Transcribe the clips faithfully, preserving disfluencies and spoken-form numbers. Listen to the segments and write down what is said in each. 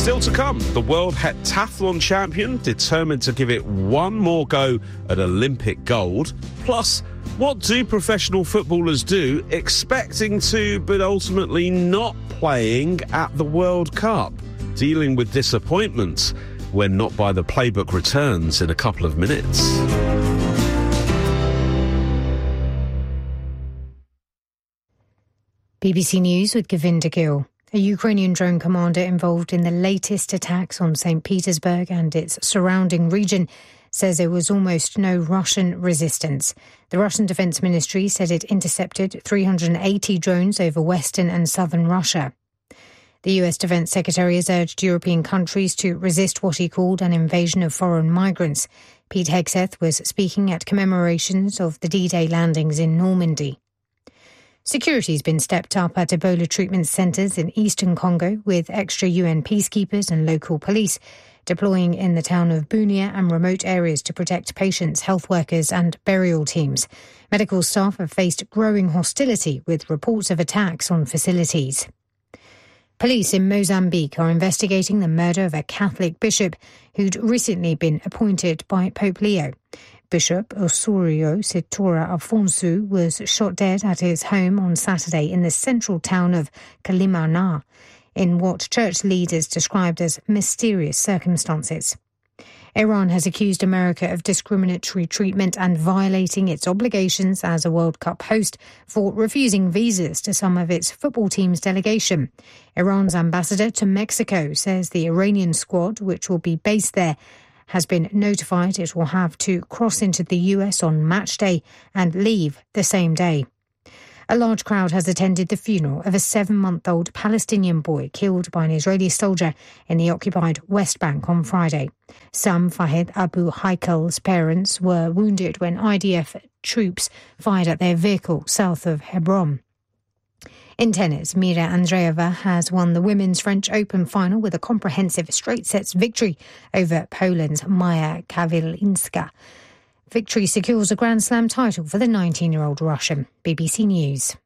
Still to come, the world heptathlon champion determined to give it one more go at Olympic gold. Plus, what do professional footballers do expecting to, but ultimately not playing at the World Cup? Dealing with disappointments when Not By The Playbook returns in a couple of minutes. B B C News with Govinda Gill. A Ukrainian drone commander involved in the latest attacks on Saint Petersburg and its surrounding region says there was almost no Russian resistance. The Russian Defense Ministry said it intercepted three hundred eighty drones over western and southern Russia. The U S Defense Secretary has urged European countries to resist what he called an invasion of foreign migrants. Pete Hegseth was speaking at commemorations of the D-Day landings in Normandy. Security has been stepped up at Ebola treatment centres in eastern Congo, with extra U N peacekeepers and local police deploying in the town of Bunia and remote areas to protect patients, health workers and burial teams. Medical staff have faced growing hostility with reports of attacks on facilities. Police in Mozambique are investigating the murder of a Catholic bishop who'd recently been appointed by Pope Leo. Bishop Osorio Setora Afonso was shot dead at his home on Saturday in the central town of Kalimana, in what church leaders described as mysterious circumstances. Iran has accused America of discriminatory treatment and violating its obligations as a World Cup host for refusing visas to some of its football team's delegation. Iran's ambassador to Mexico says the Iranian squad, which will be based there, has been notified it will have to cross into the U S on match day and leave the same day. A large crowd has attended the funeral of a seven-month-old Palestinian boy killed by an Israeli soldier in the occupied West Bank on Friday. Sam Fahid Abu Haikel's parents were wounded when I D F troops fired at their vehicle south of Hebron. In tennis, Mira Andreeva has won the Women's French Open final with a comprehensive straight sets victory over Poland's Maja Kawilinska. Victory secures a Grand Slam title for the nineteen-year-old Russian. B B C News.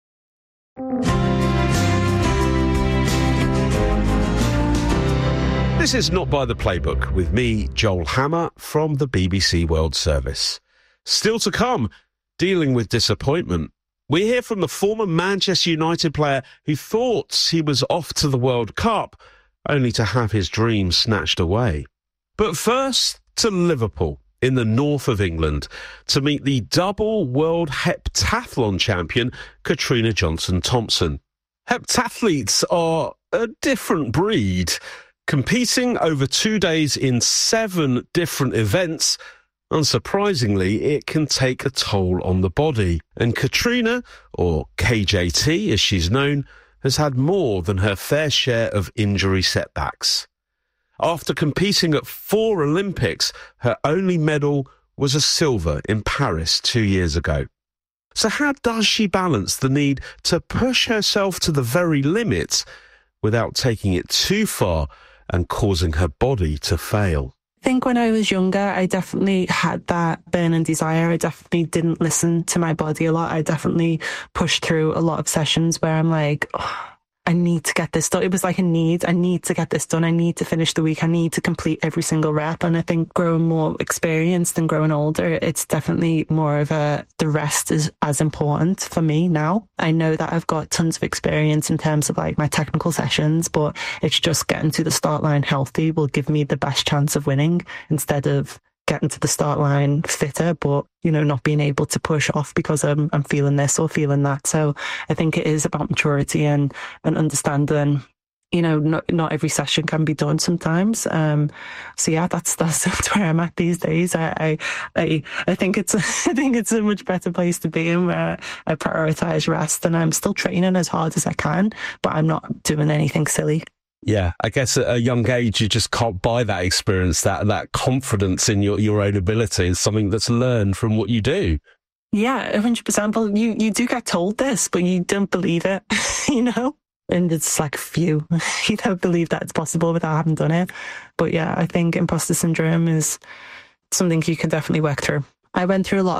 This is Not By The Playbook with me, Joel Hammer, from the B B C World Service. Still to come, dealing with disappointment. We hear from the former Manchester United player who thought he was off to the World Cup, only to have his dreams snatched away. But first, to Liverpool, in the north of England, to meet the double world heptathlon champion, Katrina Johnson-Thompson. Heptathletes are a different breed, competing over two days in seven different events. Unsurprisingly, it can take a toll on the body. And Katrina, or K J T as she's known, has had more than her fair share of injury setbacks. After competing at four Olympics, her only medal was a silver in Paris two years ago. So how does she balance the need to push herself to the very limits without taking it too far and causing her body to fail? I think when I was younger, I definitely had that burning desire. I definitely didn't listen to my body a lot. I definitely pushed through a lot of sessions where I'm like, oh, I need to get this done. It was like a need. I need to get this done. I need to finish the week. I need to complete every single rep. And I think growing more experienced and growing older, it's definitely more of a, the rest is as important for me now. I know that I've got tons of experience in terms of like my technical sessions, but it's just getting to the start line healthy will give me the best chance of winning instead of getting to the start line fitter, but, you know, not being able to push off because I'm, I'm feeling this or feeling that. So I think it is about maturity and, and understanding, you know, not, not every session can be done sometimes. Um, so yeah, that's, that's, that's where I'm at these days. I, I, I, I think it's, I think it's a much better place to be in where I prioritize rest and I'm still training as hard as I can, but I'm not doing anything silly. Yeah, I guess at a young age, you just can't buy that experience, that that confidence in your, your own ability is something that's learned from what you do. Yeah, one hundred percent. Well, you, you do get told this, but you don't believe it, you know? And it's like, phew, you don't believe that it's possible without having done it. But yeah, I think imposter syndrome is something you can definitely work through. I went through a lot of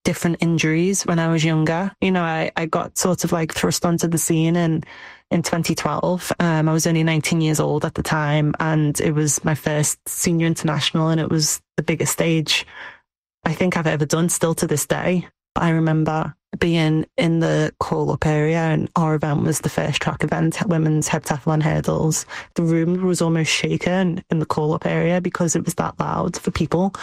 different injuries when I was younger. You know, I, I got sort of like thrust onto the scene in, in twenty twelve. Um, I was only nineteen years old at the time, and it was my first senior international, and it was the biggest stage I think I've ever done still to this day. I remember being in the call-up area, and our event was the first track event, women's heptathlon hurdles. The room was almost shaken in the call-up area because it was that loud for people.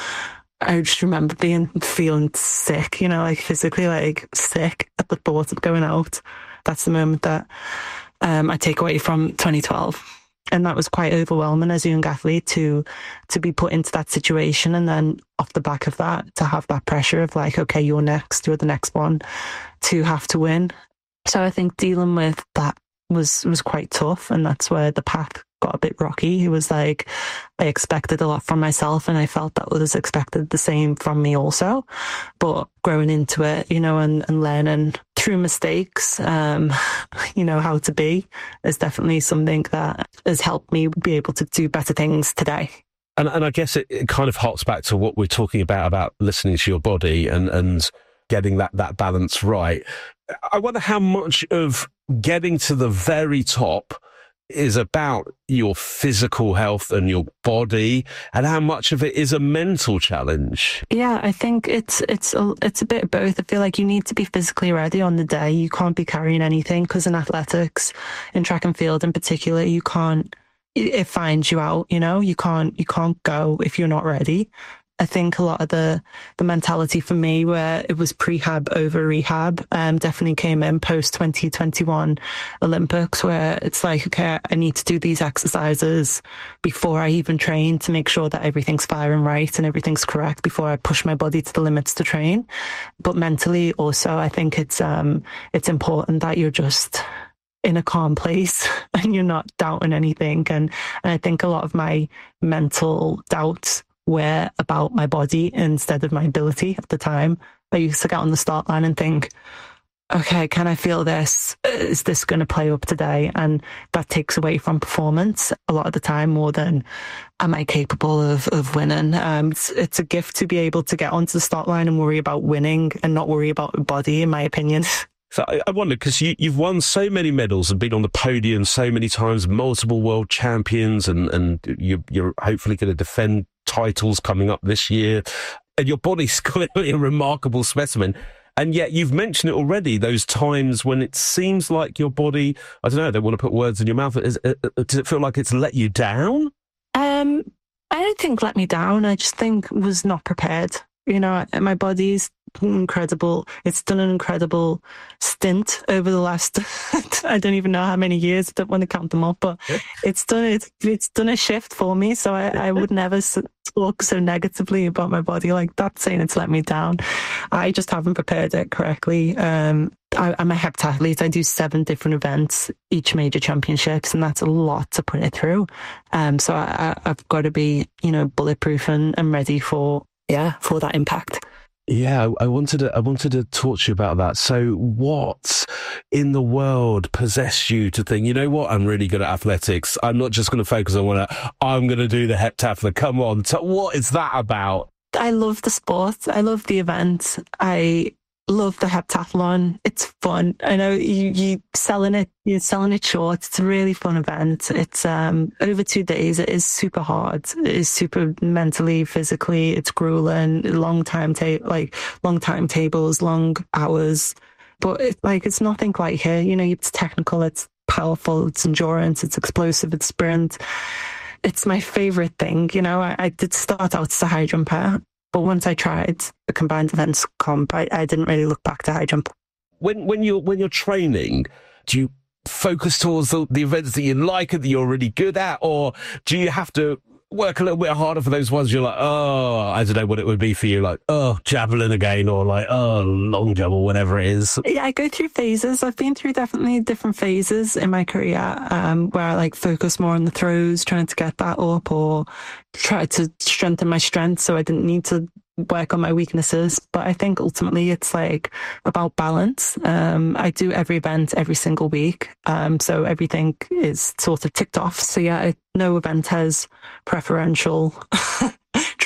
I just remember being feeling sick, you know, like physically like sick at the thought of going out. That's the moment that um, I take away from twenty twelve. And that was quite overwhelming as a young athlete to to be put into that situation, and then off the back of that to have that pressure of like, okay, you're next, you're the next one to have to win. So I think dealing with that was was quite tough, and that's where the path got a bit rocky. It was like I expected a lot from myself, and I felt that was expected the same from me also. But growing into it, you know, and, and learning through mistakes, um, you know, how to be is definitely something that has helped me be able to do better things today. And, and I guess it, it kind of harks back to what we're talking about, about listening to your body and, and getting that, that balance right. I wonder how much of getting to the very top is about your physical health and your body, and how much of it is a mental challenge. Yeah, I think it's it's a, it's a bit of both. I feel like you need to be physically ready on the day. You can't be carrying anything, because in athletics, in track and field in particular, you can't, it finds you out, you know, you can't, you can't go if you're not ready. I think a lot of the, the mentality for me, where it was prehab over rehab, um, definitely came in post twenty twenty-one Olympics, where it's like, okay, I need to do these exercises before I even train to make sure that everything's firing right and everything's correct before I push my body to the limits to train. But mentally also, I think it's, um, it's important that you're just in a calm place and you're not doubting anything. And, and I think a lot of my mental doubts were about my body instead of my ability at the time. I used to get on the start line and think, okay, can I feel this? Is this going to play up today? And that takes away from performance a lot of the time, more than am I capable of, of winning? Um, it's, it's a gift to be able to get onto the start line and worry about winning and not worry about your body, in my opinion. So I, I wonder, because you, you've won so many medals and been on the podium so many times, multiple world champions, and, and you, you're hopefully going to defend titles coming up this year, and your body's clearly a remarkable specimen. And yet you've mentioned it already, those times when it seems like your body, I don't know, I don't want to put words in your mouth, is, uh, does it feel like it's let you down? Um, I don't think let me down. I just think was not prepared. You know, my body's incredible. It's done an incredible stint over the last, I don't even know how many years, I don't want to count them up, but yeah. it's done it's, it's done a shift for me. So I, I would never talk so negatively about my body like that, saying it's let me down. I just haven't prepared it correctly. Um, I, I'm a heptathlete. I do seven different events, each major championships, and that's a lot to put it through. Um, so I, I, I've got to be, you know, bulletproof and, and ready for, yeah, for that impact. Yeah, I wanted to, I wanted to talk to you about that. So what in the world possessed you to think, you know what, I'm really good at athletics. I'm not just going to focus on what I'm going to do the heptathlon. Come on. So what is that about? I love the sport. I love the event. I love the heptathlon. It's fun. I know you, you selling it, you're selling it short. It's a really fun event. It's um over two days. It is super hard. It is super mentally, physically. It's grueling. Long time ta- like long timetables, long hours. But it's like it's nothing like here. You know, it's technical. It's powerful. It's endurance. It's explosive. It's sprint. It's my favorite thing. You know, I, I did start out as a high jumper. But once I tried the combined events comp, I, I didn't really look back to high jump. When when you're when you're training, do you focus towards the, the events that you like and that you're really good at, or do you have to work a little bit harder for those ones you're like, oh, I don't know what it would be for you, like, oh, javelin again, or like, oh, long jump, or whatever it is? Yeah, I go through phases. I've been through definitely different phases in my career, um, where I like focus more on the throws, trying to get that up, or try to strengthen my strength so I didn't need to work on my weaknesses. But I think ultimately it's like about balance. Um, I do every event every single week. Um, so everything is sort of ticked off. So yeah, I, no event has preferential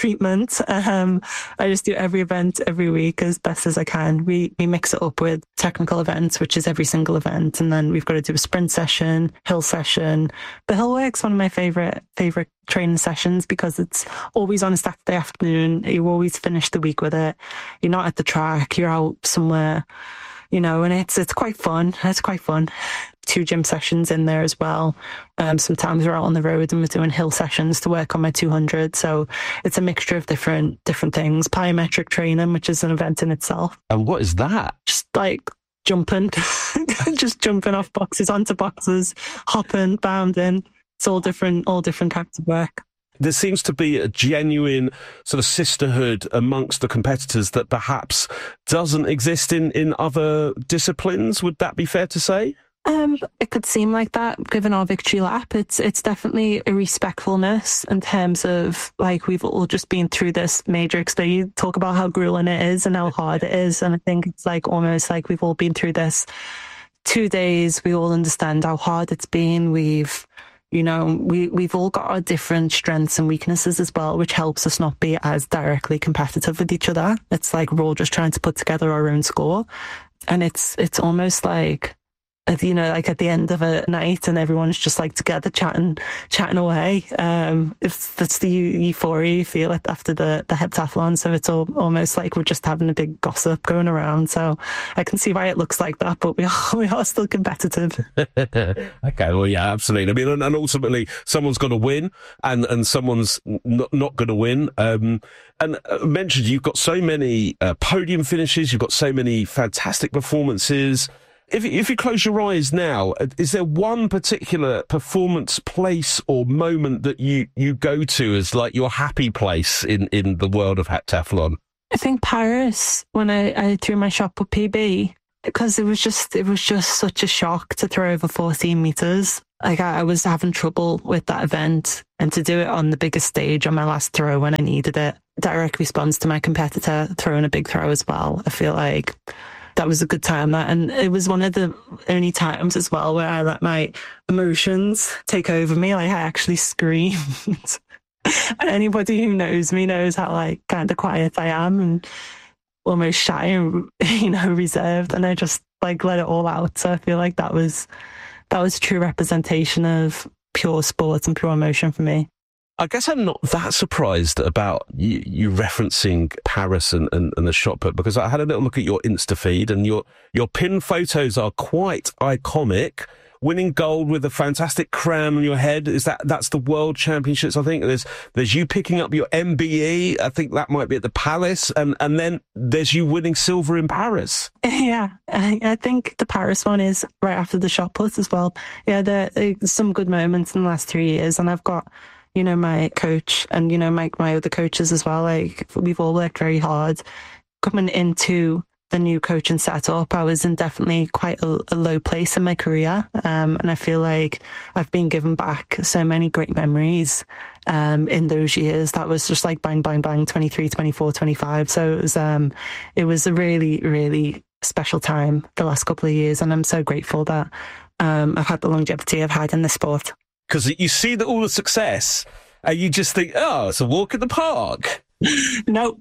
treatment. Um, I just do every event every week as best as I can. We we mix it up with technical events, which is every single event. And then we've got to do a sprint session, hill session. The hill work's one of my favorite, favorite training sessions because it's always on a Saturday afternoon. You always finish the week with it. You're not at the track, you're out somewhere, you know, and it's, it's quite fun. It's quite fun. Two gym sessions in there as well. Um, sometimes we're out on the road and we're doing hill sessions to work on my two hundred. So it's a mixture of different different things. Plyometric training, which is an event in itself. And what is that? Just like jumping, just jumping off boxes onto boxes, hopping, bounding. It's all different, all different types of work. There seems to be a genuine sort of sisterhood amongst the competitors that perhaps doesn't exist in, in other disciplines. Would that be fair to say? Um, it could seem like that, given our victory lap. It's it's definitely a respectfulness in terms of, like, we've all just been through this major experience. You talk about how grueling it is and how hard it is, and I think it's like almost like we've all been through this two days. We all understand how hard it's been. We've, you know, we, we've all got our different strengths and weaknesses as well, which helps us not be as directly competitive with each other. It's like we're all just trying to put together our own score, and it's it's almost like, you know, like at the end of a night and everyone's just like together chatting, chatting away. Um, it's, that's the euphoria you feel after the, the heptathlon. So it's all, almost like we're just having a big gossip going around. So I can see why it looks like that, but we are, we are still competitive. Okay. Well, yeah, absolutely. I mean, and, and ultimately someone's got to win and, and someone's not, not going to win. Um, and uh, mentioned you've got so many uh, podium finishes. You've got so many fantastic performances. If, if you close your eyes now, is there one particular performance, place or moment that you, you go to as like your happy place in, in the world of heptathlon? I think Paris, when I, I threw my shot put P B, because it was just it was just such a shock to throw over fourteen meters. Like I, I was having trouble with that event, and to do it on the biggest stage on my last throw when I needed it, direct response to my competitor throwing a big throw as well. I feel like that was a good time. That, and it was one of the only times as well where I let my emotions take over me. Like I actually screamed. And anybody who knows me knows how like kind of quiet I am and almost shy and, you know, reserved. And I just like let it all out. So I feel like that was that was a true representation of pure sport and pure emotion for me. I guess I'm not that surprised about you, you referencing Paris and, and, and the shot put, because I had a little look at your Insta feed and your, your pin photos are quite iconic. Winning gold with a fantastic crown on your head. Is that, that's the World Championships, I think. There's, there's you picking up your M B E. I think that might be at the Palace. And, and then there's you winning silver in Paris. Yeah. I, I think the Paris one is right after the shot put as well. Yeah. There, there's some good moments in the last three years. And I've got, you know, my coach and, you know, my, my other coaches as well. Like we've all worked very hard coming into the new coaching setup. I was in definitely quite a, a low place in my career. Um, and I feel like I've been given back so many great memories, um, in those years. That was just like bang, bang, bang, twenty-three, twenty-four, twenty-five. So it was, um, it was a really, really special time the last couple of years. And I'm so grateful that, um, I've had the longevity I've had in the sport. Because you see the, all the success and you just think, oh, it's a walk in the park. Nope.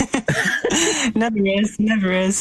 Never is, never is.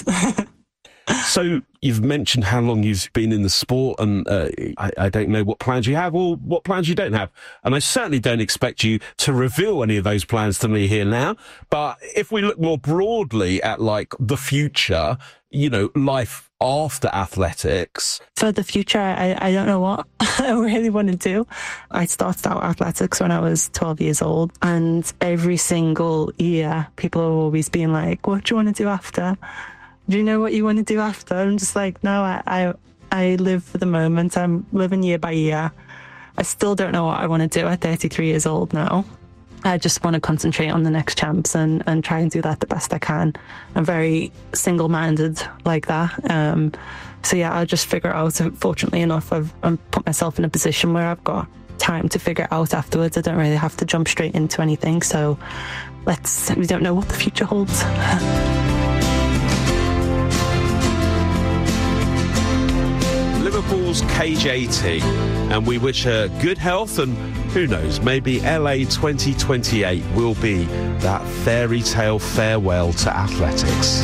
So you've mentioned how long you've been in the sport, and uh, I, I don't know what plans you have or what plans you don't have. And I certainly don't expect you to reveal any of those plans to me here now. But if we look more broadly at like the future, you know, life after athletics. For the future, I, I don't know what I really want to do. I started out athletics when I was twelve years old, and every single year people are always being like, what do you want to do after? Do you know what you want to do after? I'm just like, no, I, I, I live for the moment. I'm living year by year. I still don't know what I want to do at thirty-three years old now. I just want to concentrate on the next champs and, and try and do that the best I can. I'm very single-minded like that. Um, so yeah, I'll just figure it out. Fortunately enough, I've, I've put myself in a position where I've got time to figure it out afterwards. I don't really have to jump straight into anything. So let's, we don't know what the future holds. football's K J T, and we wish her good health, and who knows, maybe L A twenty twenty-eight will be that fairy tale farewell to athletics.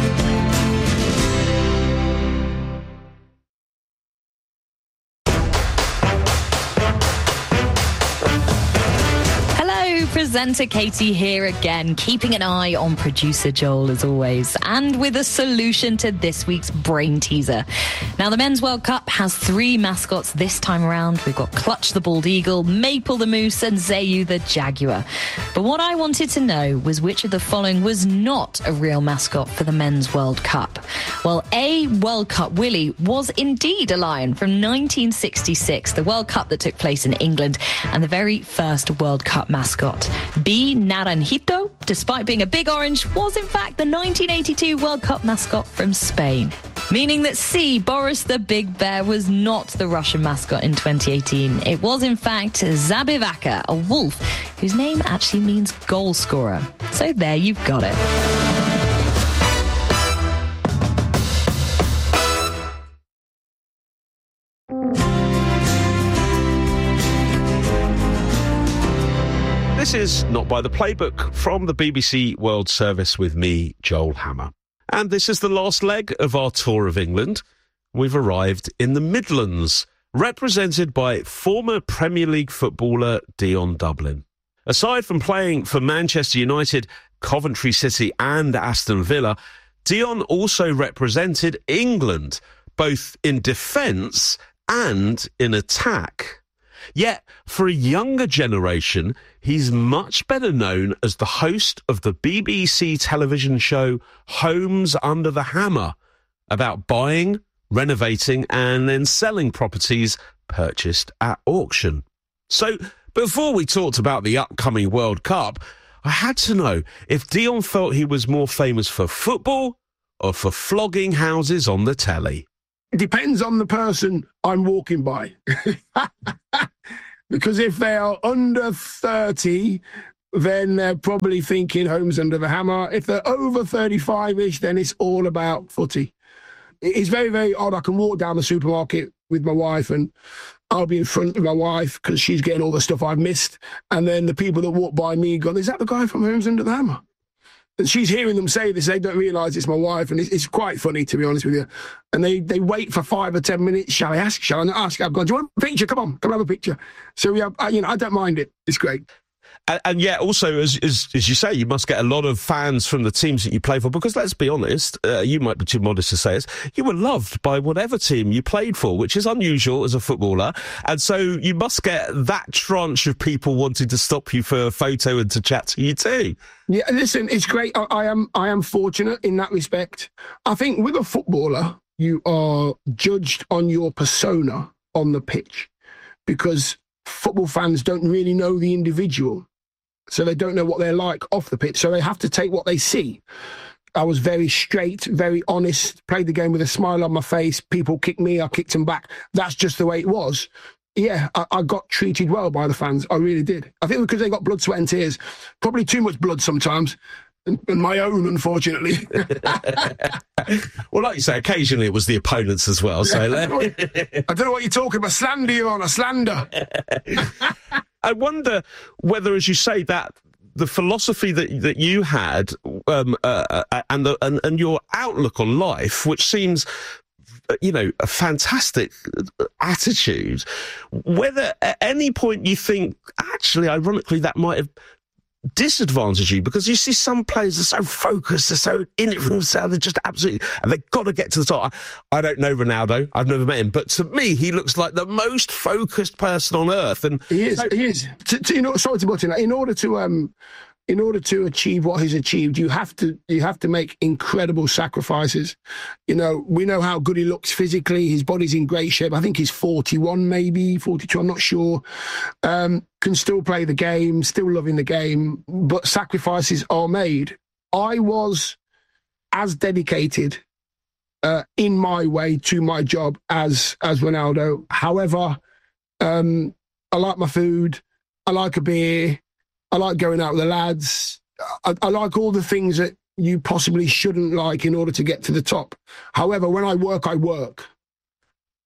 Presenter Katie here again, keeping an eye on producer Joel as always, and with a solution to this week's brain teaser. Now, the Men's World Cup has three mascots this time around. We've got Clutch the Bald Eagle, Maple the Moose, and Zayu the Jaguar. But what I wanted to know was which of the following was not a real mascot for the Men's World Cup. Well, A, World Cup Willie was indeed a lion from nineteen sixty-six, the World Cup that took place in England, and the very first World Cup mascot. B, Naranjito, despite being a big orange, was in fact the nineteen eighty-two World Cup mascot from Spain. Meaning that C, Boris the Big Bear, was not the Russian mascot in twenty eighteen. It was in fact Zabivaka, a wolf, whose name actually means goal scorer. So there you've got it. This is Not By the Playbook from the B B C World Service with me, Joel Hammer. And this is the last leg of our tour of England. We've arrived in the Midlands, represented by former Premier League footballer Dion Dublin. Aside from playing for Manchester United, Coventry City and Aston Villa, Dion also represented England, both in defence and in attack. Yet, for a younger generation, he's much better known as the host of the B B C television show Homes Under the Hammer, about buying, renovating and then selling properties purchased at auction. So, before we talked about the upcoming World Cup, I had to know if Dion felt he was more famous for football or for flogging houses on the telly. It depends on the person I'm walking by. Because if they are under thirty, then they're probably thinking Homes Under the Hammer. If they're over thirty-five-ish, then it's all about footy. It's very, very odd. I can walk down the supermarket with my wife and I'll be in front of my wife because she's getting all the stuff I've missed. And then the people that walk by me go, is that the guy from Homes Under the Hammer? And she's hearing them say this. They don't realise it's my wife. And it's, it's quite funny, to be honest with you. And they, they wait for five or ten minutes. Shall I ask? Shall I not ask? I've gone, do you want a picture? Come on, come have a picture. So, we have, I, you know, I don't mind it. It's great. And, and yet, also, as, as as you say, you must get a lot of fans from the teams that you play for, because let's be honest, uh, you might be too modest to say this, you were loved by whatever team you played for, which is unusual as a footballer. And so you must get that tranche of people wanting to stop you for a photo and to chat to you too. Yeah, listen, it's great. I, I am I am fortunate in that respect. I think with a footballer, you are judged on your persona on the pitch, because football fans don't really know the individual. So they don't know what they're like off the pitch. So they have to take what they see. I was very straight, very honest, played the game with a smile on my face. People kicked me, I kicked them back. That's just the way it was. Yeah, I, I got treated well by the fans. I really did. I think because they got blood, sweat and tears. Probably too much blood sometimes. And, and my own, unfortunately. Well, like you say, occasionally it was the opponents as well. So I, don't know what, I don't know what you're talking about. Slander you on, a slander. I wonder whether, as you say, that the philosophy that that you had um, uh, and, the, and and your outlook on life, which seems, you know, a fantastic attitude, whether at any point you think, actually, ironically, that might have disadvantage you, because you see some players are so focused, they're so in it for themselves, they're just absolutely, and they've got to get to the top. I, I don't know Ronaldo, I've never met him, but to me, he looks like the most focused person on earth. And he is, so, he is. To, to, you know, sorry to butt in. In order to um, in order to achieve what he's achieved, you have to you have to make incredible sacrifices. You know, we know how good he looks physically. His body's in great shape. I think he's forty-one, maybe forty-two. I'm not sure. Um, can still play the game, still loving the game, but sacrifices are made. I was as dedicated uh, in my way to my job as as Ronaldo. However, um, I like my food. I like a beer. I like going out with the lads. I, I like all the things that you possibly shouldn't like in order to get to the top. However, when I work, I work.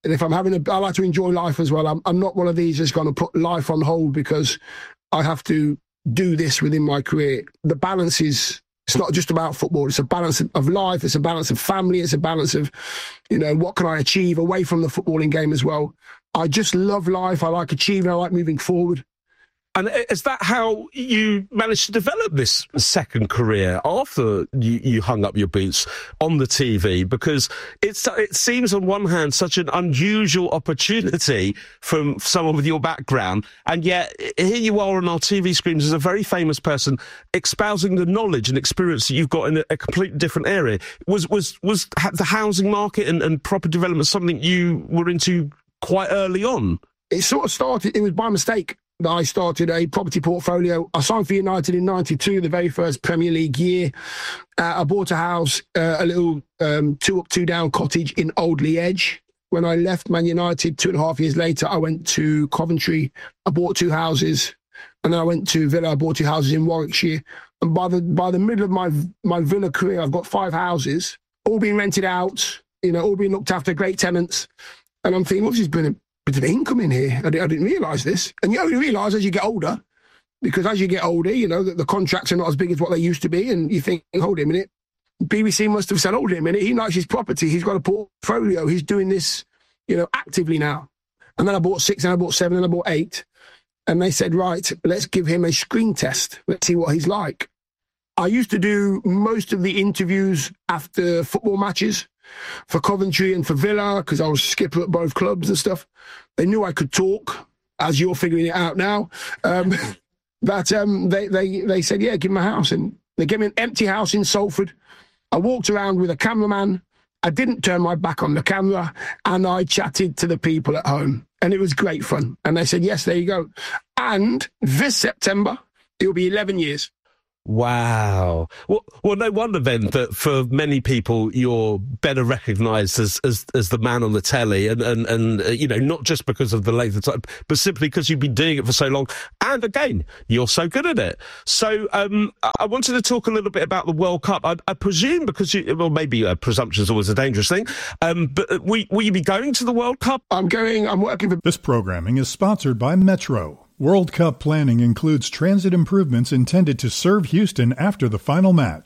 And if I'm having a, I like to enjoy life as well. I'm, I'm not one of these that's going to put life on hold because I have to do this within my career. The balance is, it's not just about football. It's a balance of life. It's a balance of family. It's a balance of, you know, what can I achieve away from the footballing game as well. I just love life. I like achieving. I like moving forward. And is that how you managed to develop this second career after you, you hung up your boots on the T V? Because it's, it seems on one hand such an unusual opportunity from someone with your background, and yet here you are on our T V screens as a very famous person espousing the knowledge and experience that you've got in a, a completely different area. Was was was the housing market and, and proper development something you were into quite early on? It sort of started, it was by mistake. I started a property portfolio. I signed for United in ninety-two, the very first Premier League year. Uh, I bought a house, uh, a little um, two up, two down cottage in Oldley Edge. When I left Man United two and a half years later, I went to Coventry. I bought two houses. And then I went to Villa. I bought two houses in Warwickshire. And by the by the middle of my my Villa career, I've got five houses, all being rented out, you know, all being looked after, great tenants. And I'm thinking, well, this has been a bit of income in here. I, I didn't realise this. And you only realise as you get older, because as you get older, you know, that the contracts are not as big as what they used to be. And you think, hold on a minute, B B C must have said, hold on a minute, he likes his property. He's got a portfolio. He's doing this, you know, actively now. And then I bought six, and I bought seven, and I bought eight. And they said, right, let's give him a screen test. Let's see what he's like. I used to do most of the interviews after football matches for Coventry and for Villa, because I was skipper at both clubs and stuff. They knew I could talk, as you're figuring it out now. Um, but um, they, they, they said, yeah, give him a house. And they gave me an empty house in Salford. I walked around with a cameraman. I didn't turn my back on the camera, and I chatted to the people at home. And it was great fun. And they said, yes, there you go. And this September, it'll be eleven years. Wow. Well, well, no wonder then that for many people you're better recognised as, as as the man on the telly, and and and uh, you know, not just because of the length of time, but simply because you've been doing it for so long. And again, you're so good at it. So um, I wanted to talk a little bit about the World Cup. I, I presume because you, well, maybe uh, presumption is always a dangerous thing. Um, but uh, will, will you be going to the World Cup? I'm going. I'm working for. This programming is sponsored by Metro. World Cup planning includes transit improvements intended to serve Houston after the final match.